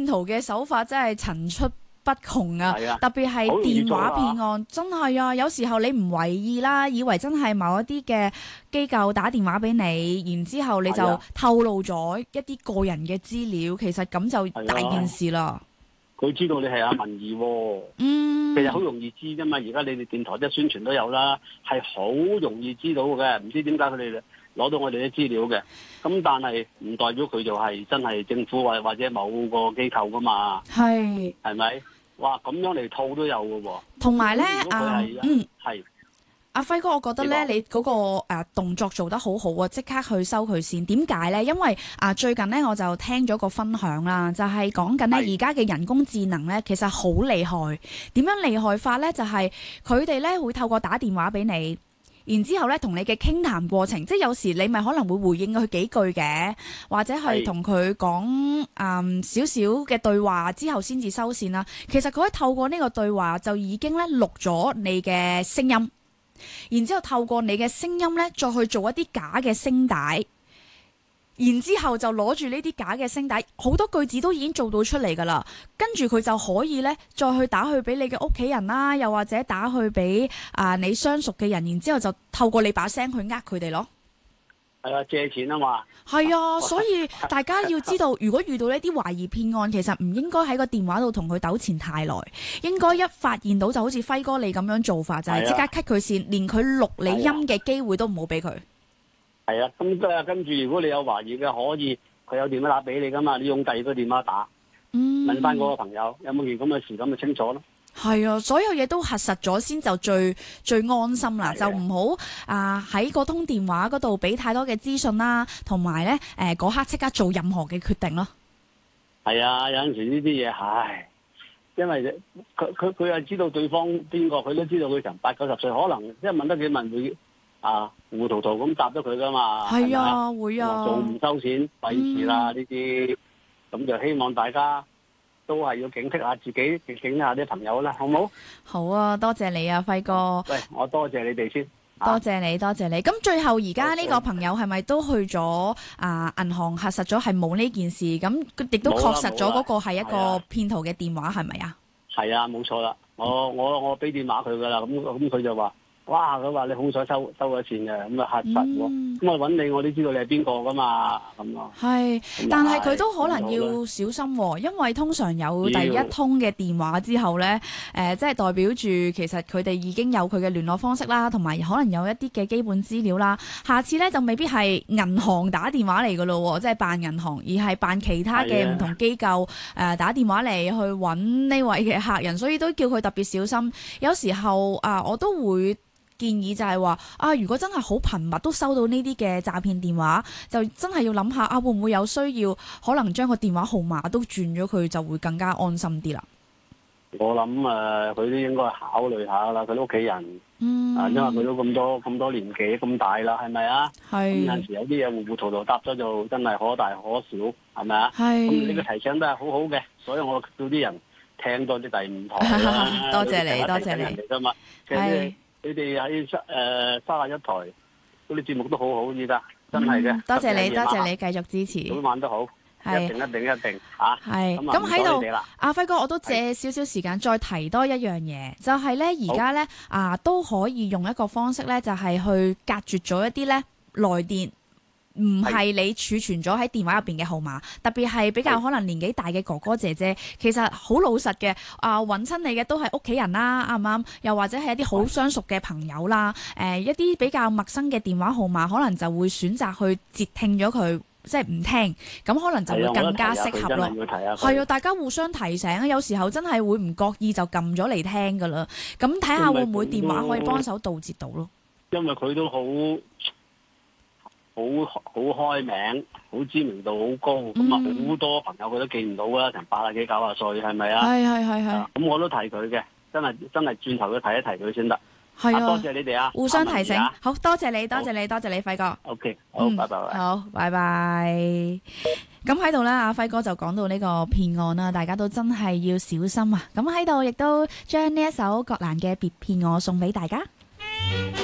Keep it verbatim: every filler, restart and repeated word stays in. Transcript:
騙徒嘅手法真係層出不窮啊！ 係啊特別係電話騙案，真係啊！有時候你唔為意啦，以為真係某一啲嘅機構打電話俾你，然之後你就透露咗一啲個人嘅資料，其實咁就大件事啦。 佢知道你係阿文儀喎， 嗯， 其實好容易知啫嘛。而家你哋電台啲宣傳都有啦，係好容易知道嘅。唔知點解佢哋攞到我哋啲資料嘅，咁但係唔代表佢就係真係政府或或者某個機構噶嘛。 係係咪？哇，咁樣嚟套都有嘅喎。 同埋咧，啊，嗯， 係。 阿輝哥，我覺得咧，你嗰個誒動作做得好好啊！即刻去收佢線。點解咧？因為啊，最近咧我就聽咗個分享啦，就係講緊咧而家嘅人工智能咧，其實好厲害。點樣厲害法咧？就係佢哋咧會透過打電話俾你，然之後咧同你嘅傾談過程，即係有時你咪可能會回應佢幾句嘅，或者係同佢講誒少少嘅對話之後先至收線啦。其實佢可以透過呢個對話就已經咧錄咗你嘅聲音。然之後透過你嘅聲音咧，再去做一啲假嘅聲帶，然之後就攞住呢啲假嘅聲帶，好多句子都已經做到出嚟噶啦。跟住佢就可以咧，再去打去俾你嘅屋企人啦，又或者打去俾啊、呃、你相熟嘅人，然之後就透過你把聲去呃佢哋咯。 係啊，借錢啊嘛。 係啊，所以大家要知道，如果遇到呢啲懷疑騙案，其實唔應該喺個電話度同佢糾纏太耐，應該一發現到就好似輝哥你咁樣做法，就係、是、即刻 cut 佢線，連佢錄你音嘅機會都唔好俾佢。 係啊，咁跟住如果你有懷疑嘅，可以佢有電話打俾你噶嘛，你用第二個電話打，嗯、問翻嗰個朋友有冇件咁嘅事，咁咪清楚咯。係啊，所有嘢都核實咗先就最最安心啦，就唔好啊喺個通電話嗰度俾太多嘅資訊啦，同埋咧誒嗰刻即刻做任何嘅決定咯。係啊，有陣時呢啲嘢，唉，因為佢佢佢又知道對方邊個，佢都知道佢成八九十歲，可能即係問得幾問會啊糊糊塗塗咁答咗佢噶嘛。係啊，會啊，做唔收錢費事啦呢啲，咁就希望大家都係要警惕下自己，警惕下啲朋友啦，好唔好？好啊，多謝你啊，輝哥。喂，我多謝你哋先。多謝你，多謝你。咁最後而家呢個朋友係咪都去咗啊銀行核實咗係冇呢件事？咁亦都確實咗嗰個係一個騙徒嘅電話係咪啊？係啊，冇錯啦。我我我俾電話佢噶啦，咁咁佢就話。哇！佢話你好彩收收咗錢嘅，咁啊嚇實喎，咁啊揾你我都知道你係邊個噶嘛，咁啊。係，但係佢都可能要小心喎，因為通常有第一通嘅電話之後咧，誒、呃，即係代表住其實佢哋已經有佢嘅聯絡方式啦，同埋可能有一啲嘅基本資料啦。下次咧就未必係銀行打電話嚟噶咯，即係扮銀行，而係扮其他嘅唔同機構誒、呃、打電話嚟去揾呢位嘅客人，所以都叫佢特別小心。有時候啊、呃，我都會建議就係話啊，如果真係好頻密都收到呢啲嘅詐騙電話，就真係要諗下啊，會唔會有需要可能將個電話號碼都轉咗佢，就會更加安心啲啦。我諗誒，佢都應該考慮下啦，佢啲屋企人，嗯，啊，因為佢都咁多咁多年紀咁大啦，係咪啊？係。咁有陣時有啲嘢糊糊塗塗答咗就真係可大可小，係咪啊？係。咁呢個提醒都係好好嘅，所以我叫啲人聽多啲第五台啦。多謝你，多謝你。人哋㗎嘛，係。你哋喺誒三十一台嗰啲節目都好好，依家真係嘅。多謝你，多謝你繼續支持。每晚都好，一定一定一定嚇。係咁喺度，阿輝哥，我都借少少時間再提多一樣嘢，就係咧而家咧啊都可以用一個方式咧，就係去隔絕咗一啲咧來電。唔係你儲存咗喺電話入邊嘅號碼，特別係比較可能年紀大嘅哥哥姐姐，其實好老實嘅啊，揾親你嘅都係屋企人啦，啱唔啱？又或者係一啲好相熟嘅朋友啦，誒、呃、一啲比較陌生嘅電話號碼，可能就會選擇去截聽咗佢，即係唔聽，咁可能就會更加適合咯。係啊，大家互相提醒，有時候真係會唔覺意就撳咗嚟聽噶啦。咁睇下會唔會電話可以幫手杜截到咯？因為佢都好。好好開名，好知名度好高，咁啊好多朋友佢都記唔到啦，成八啊幾九啊歲，係咪啊？係係係係。咁我都提佢嘅，真係真係轉頭要提一提佢先得。係啊，多謝你哋啊，互相提醒。好多謝你，多謝你，多謝你，輝哥。OK，好，拜拜。好，拜拜。咁喺度咧，阿輝哥就講到呢個騙案啦，大家都真係要小心啊！咁喺度亦都將呢一首葛蘭嘅《別騙我》送俾大家。